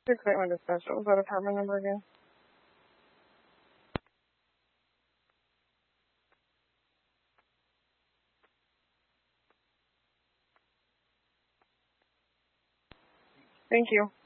Equipment dispatch. What was that apartment number again? Thank you.